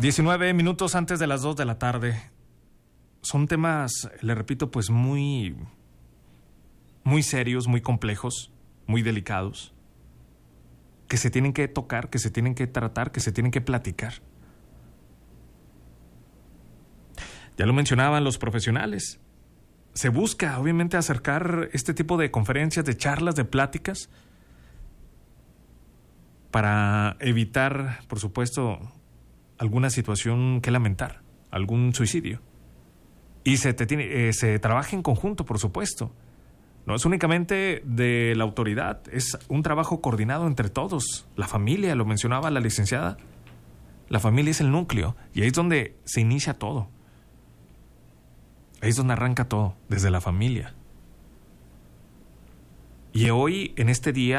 19 minutos antes de las 2 de la tarde. Son temas, le repito, pues muy serios, muy complejos, muy delicados, que se tienen que tocar, que se tienen que tratar, que se tienen que platicar. Ya lo mencionaban los profesionales. Se busca, obviamente, acercar este tipo de conferencias, de charlas, de pláticas, para evitar, por supuesto, alguna situación que lamentar, algún suicidio. Y se trabaja en conjunto, por supuesto. No es únicamente de la autoridad, es un trabajo coordinado entre todos. La familia, lo mencionaba la licenciada, la familia es el núcleo y ahí es donde se inicia todo. Ahí es donde arranca todo, desde la familia. Y hoy, en este día,